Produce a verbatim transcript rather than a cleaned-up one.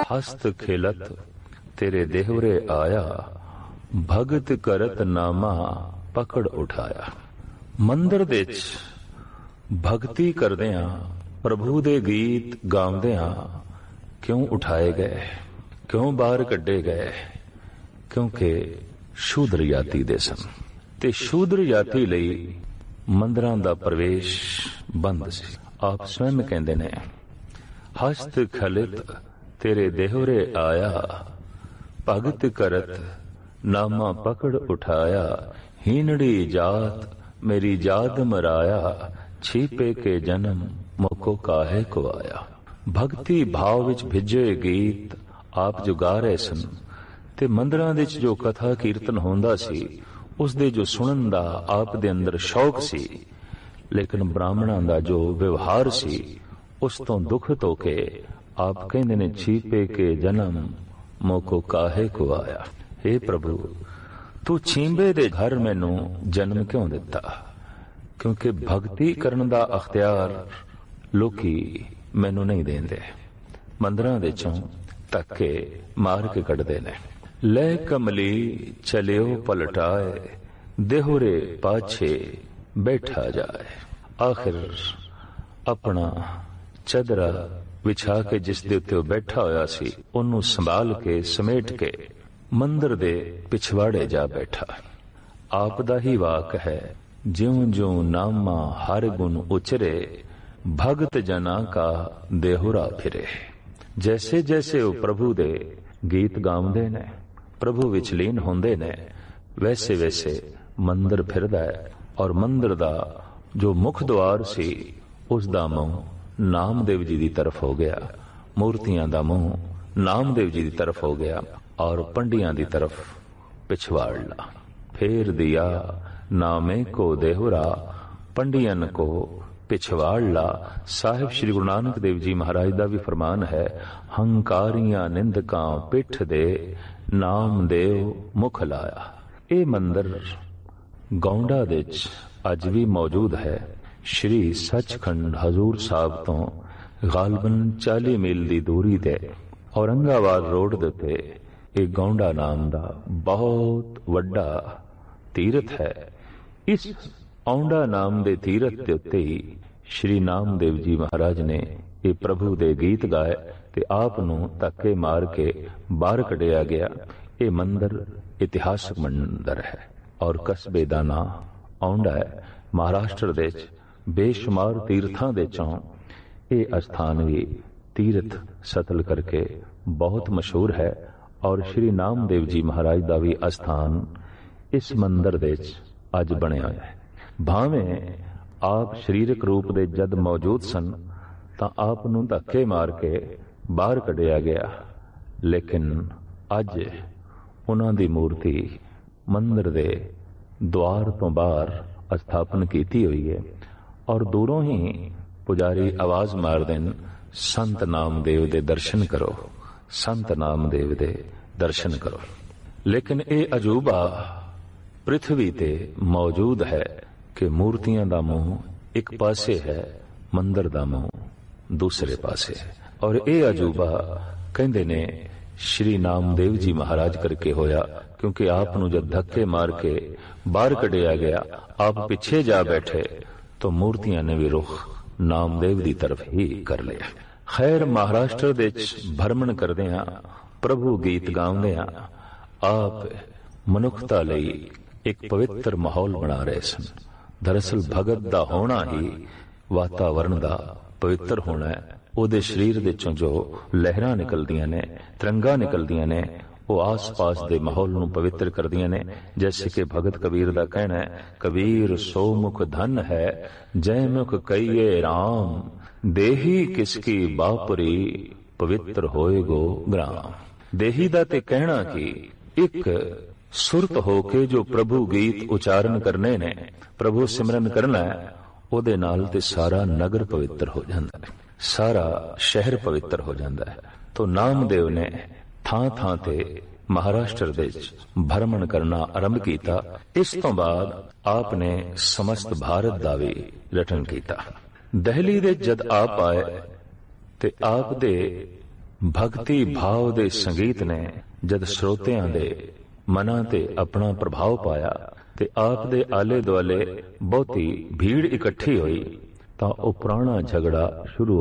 ਹਸਤ ਖੇਲਤ ਤੇਰੇ ਦੇਹਵਰੇ ਆਇਆ, ਭਗਤ ਕਰਤ ਨਾਮਾ ਪਕੜ ਉਠਾਇਆ। ਮੰਦਰ ਦੇ ਵਿੱਚ ਭਗਤੀ ਕਰਦਿਆਂ, ਪ੍ਰਭੂ ਦੇ ਗੀਤ ਗਾਉਂਦਿਆਂ ਕਿਉਂ ਉਠਾਏ ਗਏ, ਕਿਉਂ ਬਾਹਰ ਕੱਢੇ ਗਏ? ਕਿਉਂਕਿ ਸ਼ੂਦਰ ਜਾਤੀ ਦੇ ਸਨ ਤੇ ਸ਼ੂਦਰ ਜਾਤੀ ਲਈ ਮੰਦਰਾਂ ਦਾ ਪ੍ਰਵੇਸ਼ ਬੰਦ ਸੀ। ਆਪ ਸਵੈਮ ਕਹਿੰਦੇ ਨੇ, ਹਸਤ ਖਲਿਤ ਤੇਰੇ ਦੇਹਰੇ ਆਇਆ, ਭਗਤ ਕਰਤ ਨਾਮਾ ਪਕੜ ਉਠਾਇਆ। ਹੀਨੜੀ ਜਾਤ ਮੇਰੀ ਜਾਤ ਮਰਾਇਆ, ਛੀਪੇ ਕੇ ਜਨਮ ਮੋਕੋ ਕਾਹੇ ਕੋ ਆਇਆ। ਭਗਤੀ ਭਾਵ ਵਿੱਚ ਭਿੱਜੇ ਗੀਤ ਆਪ ਜੋ ਗਾ ਰਹੇ ਸਨ ਤੇ ਮੰਦਰਾਂ ਵਿੱਚ ਜੋ ਕਥਾ ਕੀਰਤਨ ਹੁੰਦਾ ਸੀ, ਉਸ ਦੇ ਜੋ ਸੁਣਨ ਦਾ ਆਪ ਦੇ ਅੰਦਰ ਸ਼ੌਕ ਸੀ, ਲੇਕਿਨ ਬ੍ਰਾਹਮਣਾਂ ਦਾ ਜੋ ਵਿਵਹਾਰ ਸੀ ਉਸ ਤੋਂ ਦੁਖਤ ਹੋ ਕੇ ਆਪ ਕਹਿੰਦੇ ਨੇ, ਛੀਪੇ ਕੇ ਜਨਮ ਮੋਕੋ ਕਾਹੇ ਕੋ ਆਇਆ। हे ਪ੍ਰਭੂ, ਤੂੰ ਛੀਂਬੇ ਦੇ ਘਰ ਮੈਨੂੰ ਜਨਮ ਕਿਉਂ ਦਿੱਤਾ? ਕਿਉਂਕਿ ਭਗਤੀ ਕਰਨ ਦਾ ਅਖਤਿਆਰ ਲੋਕੀ ਮੈਨੂੰ ਨਹੀਂ ਦੇਂਦੇ। ਮੰਦਰਾਂ ਦੇ ਚੋਂ ਧੱਕੇ ਮਾਰ ਕੇ ਕੱਢਦੇ ਨੇ। ਲੈ ਕਮਲੀ ਚਲਿਓ ਪਲਟਾਏ, ਦੇਹੁਰੇ ਪਾਛੇ ਬੈਠਾ ਜਾਏ। ਆਖਿਰ ਆਪਣਾ ਚਦਰਾ ਵਿਛਾ ਕੇ ਜਿਸ ਦੇ ਉੱਤੇ ਉਹ ਬੈਠਾ ਹੋਇਆ ਸੀ, ਉਹਨੂੰ ਸੰਭਾਲ ਕੇ ਸਮੇਟ ਕੇ ਮੰਦਰ ਦੇ ਪਿਛਵਾੜੇ ਜਾ ਬੈਠਾ। ਆਪ ਦਾ ਹੀ ਵਾਕ ਹੈ, ਜਿਉਂ ਜਿਉਂ ਨਾਮਾ ਹਰ ਗੁਣ ਉਚਰੇ, ਭਗਤ ਜਨਾ ਕਾ ਦੇਹੁਰਾ ਫਿਰੇ। ਜੈਸੇ ਜੈਸੇ ਉਹ ਪ੍ਰਭੂ ਦੇ ਗੀਤ ਗਾਉਂਦੇ ਨੇ, ਪ੍ਰਭੂ ਵਿੱਚ ਲੀਨ ਹੁੰਦੇ ਨੇ, ਵੈਸੇ ਵੈਸੇ ਮੰਦਰ ਫਿਰਦਾ ਹੈ। ਔਰ ਮੰਦਰ ਦਾ ਜੋ ਮੁੱਖ ਦੁਆਰ ਸੀ, ਉਸ ਦਾ ਮੂੰਹ ਨਾਮਦੇਵ ਜੀ ਦੀ ਤਰਫ ਹੋ ਗਿਆ, ਮੂਰਤੀਆਂ ਦਾ ਮੂੰਹ ਨਾਮਦੇਵ ਜੀ ਦੀ ਤਰਫ ਹੋ ਗਿਆ, ਔਰ ਪੰਡਿਆਂ ਦੀ ਤਰਫ ਪਿਛਵਾੜ ਲਾ। ਫੇਰ ਦਿਆ ਨਾਮੇ ਕੋ ਦੇਹੁਰਾ, ਪੰਡਿयन को पिछवाड़ ला। साहिब श्री गुरु नानक देव जी महाराज का भी फरमान है, हंकारियां निंदकां पिठ दे, नाम देव मुख लाया। ये मंदिर गौंडा दे अज भी मौजूद है। श्री सचखंड हजूर साहब तो गालबन चाली मील की दूरी ते औरंगाबाद रोड दे उत्ते एक गौंडा नाम का बहुत वड्डा तीरथ है। इस औंडा नाम दे तीरथ दे उत्ते ही श्री नामदेव जी महाराज ने ये प्रभु दे गीत गाए ते आप नूं धक्के मार के बाहर कढ़िया गया। ये मंदिर इतिहासक मंदिर है और कस्बे दा नां औंडा है। महाराष्ट्र दे बेशुमार तीर्थां दे चों ये अस्थान भी तीर्थ सतल करके बहुत मशहूर है। और श्री नामदेव जी महाराज का भी अस्थान इस मंदिर दे अज बनिया होया है। भावें आप शरीरक रूप दे जद मौजूद सन तां आप नूं धक्के मार के बाहर कढ़िया गया, लेकिन अज उन्हां दी मूर्ति मंदिर दे द्वार तो बाहर स्थापन कीती हुई है। और दूरों ही पुजारी आवाज मार देन, संत नामदेव दे दर्शन करो, संत नामदेव दे दर्शन करो। लेकिन ये अजूबा पृथ्वी ते मौजूद है कि मूर्तियां दा मुंह एक पासे है, मंदिर दा मुंह दूसरे पासे है। और ये अजूबा कहंदे ने श्री नामदेव जी महाराज करके होया, क्योंकि आप नूं जब धक्के मार के बाहर कढ़िया गया, आप पीछे जा बैठे तो मूर्तियां ने भी रुख नामदेव दी तरफ ही कर लिया। खैर, महाराष्ट्र दे भ्रमण करदियां, प्रभु गीत गाउंदियां आप मनुखता लई एक पवित्र माहौल बना रहे सन। दरअसल भगत दा होना ही वातावरण दा पवित्र होना है। ਉਹਦੇ शरीर ਦੇ ਚੋਂ जो लहरां निकलदियां ने, तिरंगा निकलदियां ने, वो आस पास दे माहौल नूं पवित्र करदियां ने। जैसे कि भगत कबीर दा कहना है, कबीर सो मुख धन है, जय मुख कहिए राम, देही किसकी बापुरी, पवित्र होएगो ग्राम। देही दा ते कहना कि एक सुरत होके जो प्रभु गीत उचारण करने ने, प्रभु सिमरन करना है, ਉਹਦੇ ਨਾਲ ਤੇ ਸਾਰਾ ਨਗਰ ਪਵਿੱਤਰ ਹੋ ਜਾਂਦਾ ਹੈ, ਸਾਰਾ ਸ਼ਹਿਰ ਪਵਿੱਤਰ ਹੋ ਜਾਂਦਾ ਹੈ। तो नामदेव ने ਥਾਂ ਥਾਂ ਤੇ महाराष्ट्र ਦੇ भ्रमण करना आरंभ किया। इस तो बाद आपने समस्त भारत का भी रटन किया। दिल्ली दे जद आप आए ते आप दे ਭਗਤੀ ਭਾਵ ਦੇ ਸੰਗੀਤ ਨੇ ਜਦ ਸਰੋਤਿਆਂ ਦੇ ਮਨਾਂ ਤੇ ਆਪਣਾ ਪ੍ਰਭਾਵ ਪਾਇਆ ਤੇ ਆਪ ਦੇ ਆਲੇ ਦੁਆਲੇ ਬਹੁਤੀ ਭੀੜ ਇਕੱਠੀ ਹੋਈ ਤਾਂ ਉਹ ਪੁਰਾਣਾ ਝਗੜਾ ਸ਼ੁਰੂ